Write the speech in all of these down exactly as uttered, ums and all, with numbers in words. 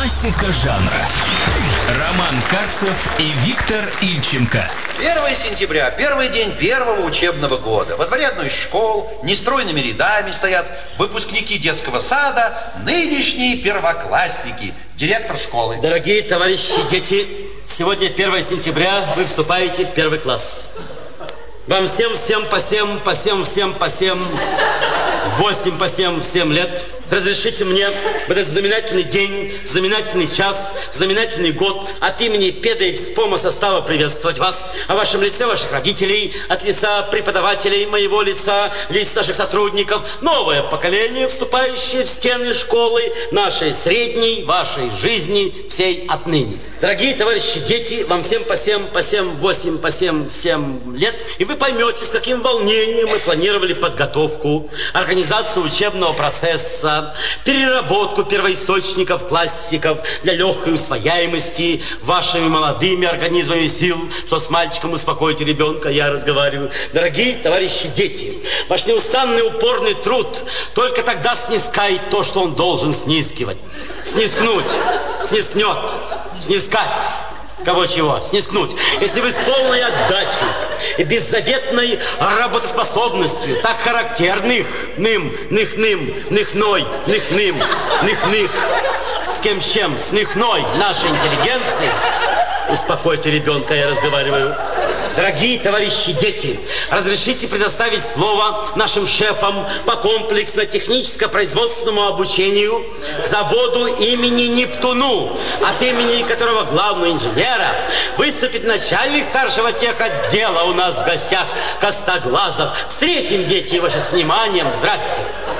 Классика жанра. Роман Карцев и Виктор Ильченко. первое сентября, первый день первого учебного года. Во дворе одной из школ нестройными рядами стоят выпускники детского сада, нынешние первоклассники, директор школы. Дорогие товарищи, дети, сегодня первое сентября, вы вступаете в первый класс. Вам всем, всем по семь, по семь, всем по семь, восемь по семь, в семь лет. Разрешите мне в этот знаменательный день, знаменательный час, знаменательный год от имени педагогического состава приветствовать вас, о вашем лице, ваших родителей, от лица преподавателей, моего лица, лиц наших сотрудников, новое поколение, вступающее в стены школы нашей средней, вашей жизни, всей отныне. Дорогие товарищи, дети, вам всем по семь, по семь, восемь, по семь, в семь лет, и вы поймете, с каким волнением мы планировали подготовку, организацию учебного процесса, переработку первоисточников, классиков для легкой усвояемости вашими молодыми организмами сил, что с мальчиком успокоите ребенка, я разговариваю. Дорогие товарищи дети, ваш неустанный упорный труд только тогда снискает то, что он должен снискивать. Снискнуть, снискнет, снискать. Кого чего? Снискнуть. Если вы с полной отдачей и беззаветной работоспособностью, так характерных, ным, ных-ным, ных-ной, ных-ным, ных-ных, с кем с чем, с ных-ной нашей интеллигенции, успокойте ребенка, я разговариваю. Дорогие товарищи дети, разрешите предоставить слово нашим шефам по комплексно-техническо-производственному обучению заводу имени Нептуну, от имени которого главного инженера выступит начальник старшего техотдела у нас в гостях Костоглазов. Встретим, дети, его сейчас вниманием. Здрасте.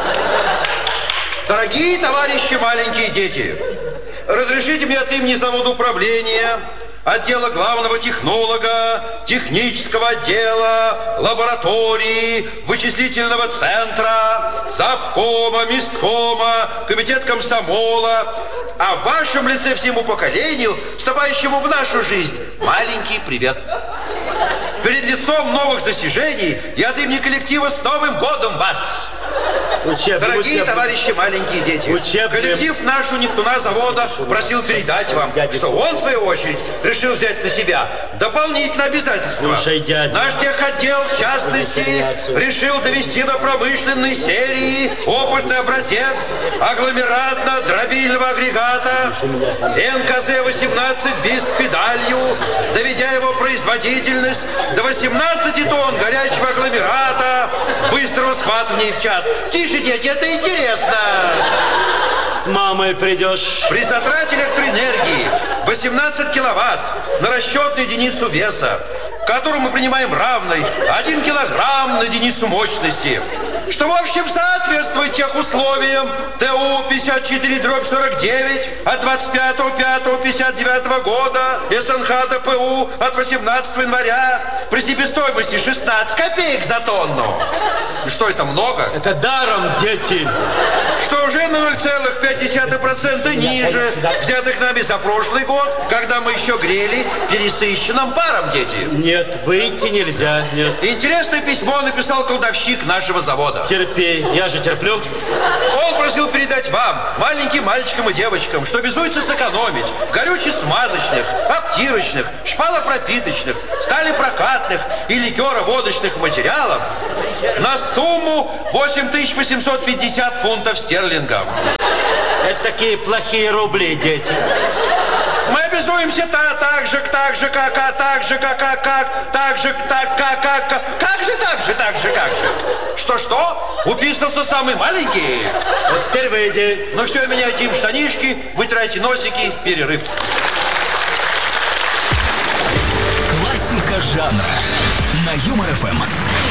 Дорогие товарищи, маленькие дети, разрешите мне от имени завода управления, отдела главного технолога, технического отдела, лаборатории, вычислительного центра, завкома, месткома, комитет комсомола, а в вашем лице всему поколению, вступающему в нашу жизнь, маленький привет. Перед лицом новых достижений и от имени коллектива с Новым годом вас! Учебным, Дорогие учебным. товарищи, маленькие дети, Учебным. коллектив нашу Нептуна завода просил передать вам, что он, в свою очередь, решил взять на себя дополнительные обязательства. Слушай, дядя. Наш техотдел, в частности, решил довести до промышленной серии опытный образец агломератно-дробильного агрегата эн ка зэ восемнадцать БИС с педалью, доведя его производительность до восемнадцати тонн горячего агломерата, быстрого схватывания в час. Тише, дети, это интересно. С мамой придешь. При затрате электроэнергии восемнадцать киловатт на расчетную единицу веса, которую мы принимаем равной один килограмм на единицу мощности, что, в общем, соответствует тех условиям тэ у пятьдесят четыре дробь сорок девять от двадцать пятого пятого пятьдесят девятого года, эс эн ха дэ пэ у от восемнадцатого января при себестоимости шестнадцать копеек за тонну. И что, это много? Это даром, дети. Что уже на ноль целых пять десятых процента ниже взятых нами за прошлый год, когда мы еще грели пересыщенным паром, дети. Нет, выйти нельзя, нет. Интересное письмо написал кладовщик нашего завода. Терпи, я же терплю. Он просил передать вам, маленьким мальчикам и девочкам, что обязуется сэкономить горюче-смазочных, обтирочных, шпалопропиточных, сталепрокатных и ликероводочных материалов на сумму восемь тысяч восемьсот пятьдесят фунтов стерлингов. Это такие плохие рубли, дети. Мы обязуемся та, так же, так же, как, а так же, как, а как, так же, так, как, как, как, как же, так же, так же, как же. Что-что? Уписался самый маленький? Вот теперь выйди. Ну все, меняйте им штанишки, вытирайте носики, перерыв. Классика жанра на Юмор эф эм.